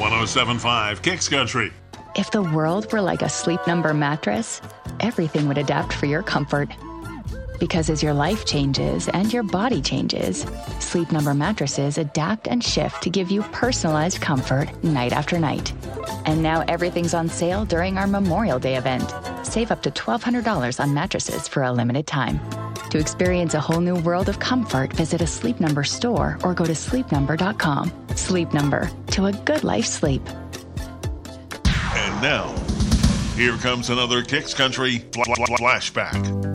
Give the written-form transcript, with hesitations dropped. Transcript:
107.5 Kicks Country. If the world were like a Sleep Number mattress, everything would adapt for your comfort. Because as your life changes and your body changes, Sleep Number mattresses adapt and shift to give you personalized comfort night after night. And now everything's on sale during our Memorial Day event. Save up to $1,200 on mattresses for a limited time. To experience a whole new world of comfort, visit a Sleep Number store or go to sleepnumber.com. Sleep Number, to a good life sleep. And now, here comes another Kicks Country flashback.